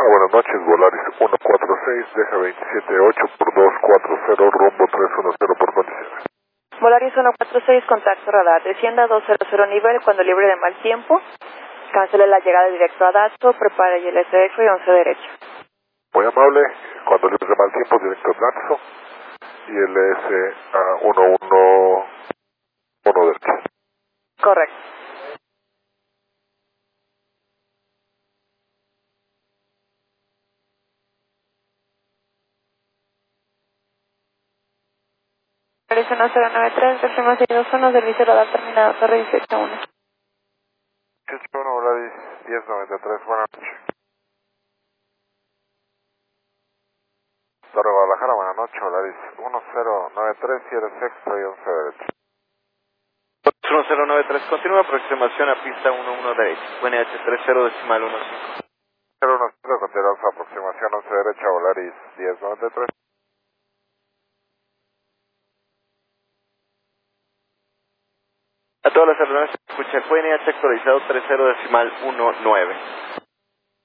Guadalajara, buenas noches, Volaris 146, deja 278 por 240, rumbo 310 por condiciones. Volaris 146, contacto radar, descienda 200 nivel cuando libre de mal tiempo, cancele la llegada directo a Dato, prepare el SDF y 11 derecho. Muy amable, cuando libre de mal tiempo, directo a Dato, y LS a 111 derecho. Correcto. Volaris 1093, décima 621, servicio radar terminado, torre 181. 181, Volaris 1093, buenas noches. Torre Guadalajara, buenas noches, Volaris 1093, cierre sexto y 11 derecho. 1093, continúa aproximación a pista 11 derecho, QNH 30 decimal 15. 010, continuamos aproximación 11 derecha, Volaris 1093. A todas las aeronaves se escucha QNH actualizado 30 decimal 19.